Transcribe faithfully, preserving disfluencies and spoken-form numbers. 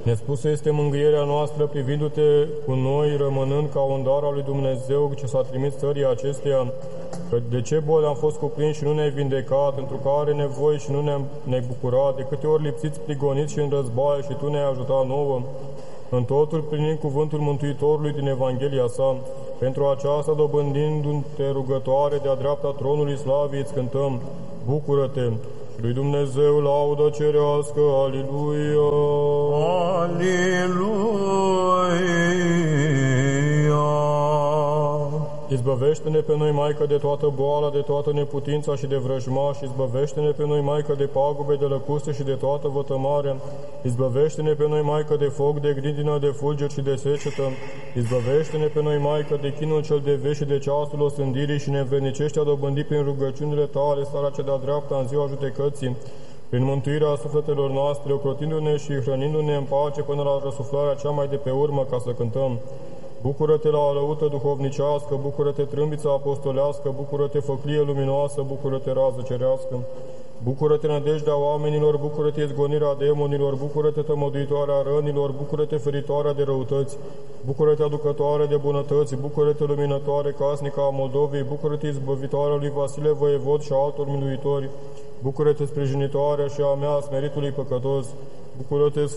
Nespusă este mângâierea noastră privindu-te cu noi, rămânând ca un dar al lui Dumnezeu ce s-a trimis țării acesteia. Că de ce boli am fost cuprinși și nu ne-ai vindecat, pentru că are nevoie și nu ne-am ne bucurat, de câte ori lipsiți, prigoniți și în războaie și tu ne-ai ajutat nouă. În totul primind cuvântul Mântuitorului din Evanghelia sa, pentru aceasta dobândindu-te rugătoare de-a dreapta tronului slavii, îți cântăm, bucură-te! Lui Dumnezeu laudă cerească, Aliluia! Aliluia! Izbăvește-ne pe noi, Maică, de toată boala, de toată neputința și de vrăjmași, izbăvește-ne pe noi, Maică, de pagube, de lăcuste și de toată vătămarea, izbăvește-ne pe noi, Maică, de foc, de grindină, de fulger și de secetă, izbăvește-ne pe noi, Maică, de chinul cel de vești și de ceasul osândirii și ne învernicește a dobândi prin rugăciunile tale starea cea de-a dreapta în ziua judecății, prin mântuirea sufletelor noastre, ocrotindu-ne și hrănindu-ne în pace până la răsuflarea cea mai de pe urmă, ca să cântăm. Bucură-te la alăută duhovnicească, bucură-te trâmbiță apostolească, bucură-te făclie luminoasă, bucură-te rază cerească. Bucură-te nădejdea oamenilor, bucură-te izgonirea demonilor, bucură-te tămăduitoarea rănilor, bucură-te feritoarea de răutăți, bucură-te aducătoare de bunătăți, bucură-te luminătoare casnică a Moldovei, bucură-te izbăvitoarea lui Vasile Voievod și a altor miluitori, bucură-te sprijinitoarea și a mea, smeritului păcătos, bucură-te